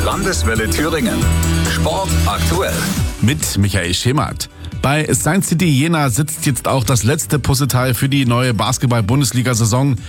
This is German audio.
Landeswelle Thüringen. Sport aktuell. Mit Michael Schemert. Bei Science City Jena sitzt jetzt auch das letzte Puzzleteil für die neue Basketball-Bundesliga-Saison.